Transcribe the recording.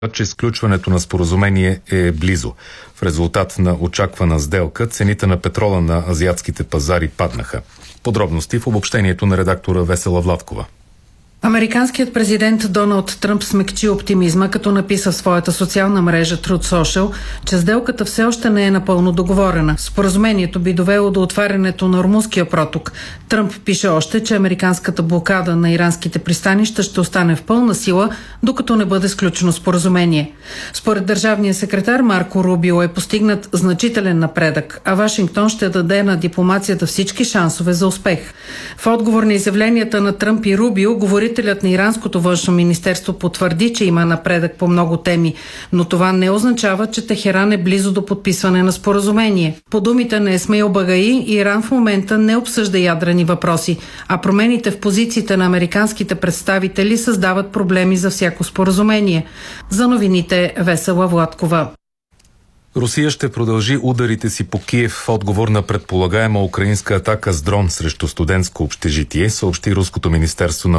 че сключването на споразумение е близо. В резултат на очаквана сделка, цените на петрола на азиатските пазари паднаха. Подробности в обобщението на редактора Весела Владкова. Американският президент Доналд Тръмп смекчи оптимизма, като написа в своята социална мрежа Truth Social, че сделката все още не е напълно договорена. Споразумението би довело до отварянето на Ормузския проток. Тръмп пише още, че американската блокада на иранските пристанища ще остане в пълна сила, докато не бъде сключено споразумение. Според държавния секретар Марко Рубио е постигнат значителен напредък, а Вашингтон ще даде на дипломацията всички шансове за успех. В отговор на изявленията на Тръмп и Рубио, говорителят на иранското външно министерство потвърди, че има напредък по много теми, но това не означава, че Техеран е близо до подписване на споразумение. По думите на Исмаил Багаи, Иран в момента не обсъжда ядрени въпроси, а промените в позициите на американските представители създават проблеми за всяко споразумение. За новините Весела Владкова. Русия ще продължи ударите си по Киев в отговор на предполагаема украинска атака с дрон срещу студентско общежитие, съобщи Руското министерство на